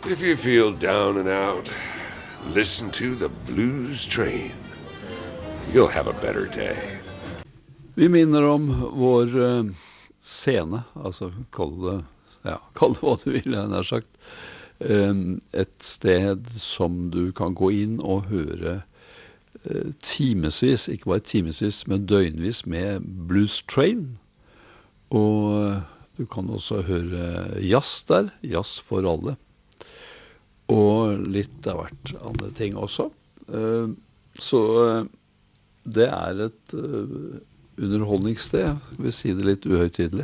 If you feel down and out, listen to the Blues Train. You'll have a better day. Vi minner om vår scene, altså kall det hva du vil, jeg har sagt. Et sted som du kan gå inn og høre timesvis, ikke bare timesvis, men døgnvis med Blues Train. Og du kan også høre jazz der, jazz for alle. Og litt av hvert andre ting også. Så det et underholdningssted, jeg vil si det litt uhøytidelig.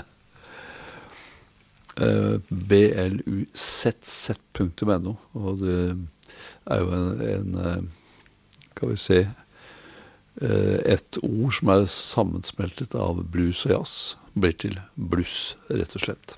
bluzz.no, og det jo kan vi si, et ord som sammensmeltet av blues og jazz, blir til blues, rett og slett.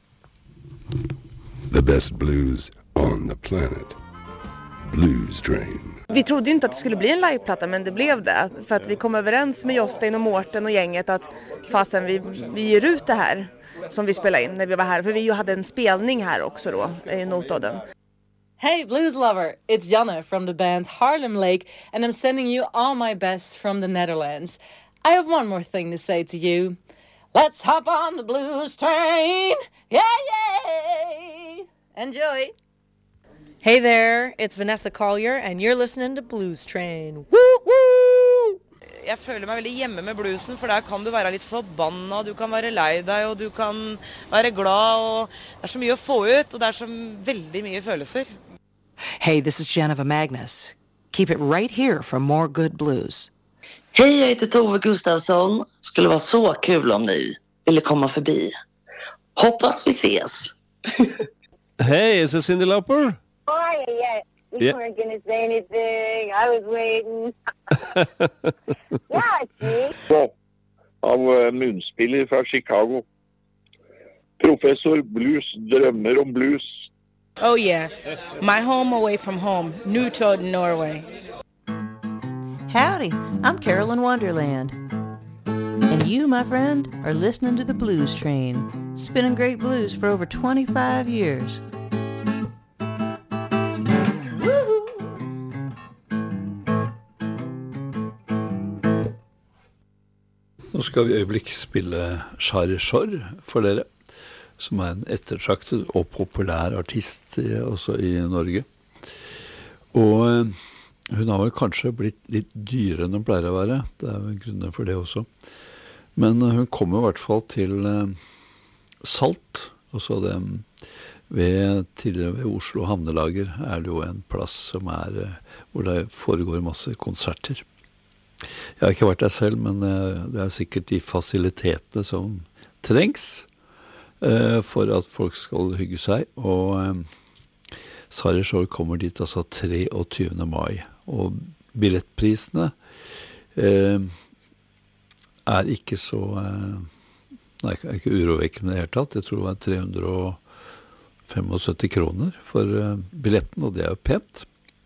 The best blues on the planet. Blues Train. Vi trodde ju inte att det skulle bli en liveplatta, men det blev det. För att vi kom överens med Jostein och Mårten och gänget att fasen vi ger ut det här som vi spelade in när vi var här. För vi ju hade en spelning här också då, i Notodden. Hey blues lover, it's Janne from the band Harlem Lake, and I'm sending you all my best from the Netherlands. I have one more thing to say to you. Let's hop on the blues train! Yeah, yeah! Enjoy! Hey there, it's Vanessa Collier, and you're listening to Blues Train. Woo, woo! Jeg føler meg veldig hjemme med bluesen, for der kan du være litt forbanna, du kan være lei deg, og du kan være glad, og det så mye å få ut, og det så veldig mye følelser. Hey, this is Jennifer Magnus. Keep it right here for more good blues. Hej, jag heter Tove Gustafsson. Skulle vara så kul om ni ville komma förbi. Hoppas vi ses. Hey, is this Cyndi Lauper? Oh, yeah. You weren't going to say anything. I was waiting. Yeah, see? Av munspiller fra Chicago. Professor Blues drømmer om blues. Oh, yeah. My home away from home, Newtown, Norway. Howdy, I'm Carolyn Wonderland. And you, my friend, are listening to the Blues Train, spinning great blues for over 25 years. Nå skal vi i øyeblikk spille Shari Shore for dere, som en ettertraktet og populær artist også i Norge. Og hun har vel kanskje blitt litt dyrere enn hun pleier å være, det jo en grunn for det også. Men hun kommer i hvert fall til Salt, også det tidligere ved Oslo Havnelager det jo en plass som hvor det foregår masse konserter. Jeg har ikke vært der selv, men det sikkert de fasilitetene som trengs for at folk skal hygge seg, og Shari Shore kommer dit altså 23. mai, og billettprisene ikke så ikke urovekkende i det hele tatt. Jeg tror det var 375 kroner for billetten, og det jo pent.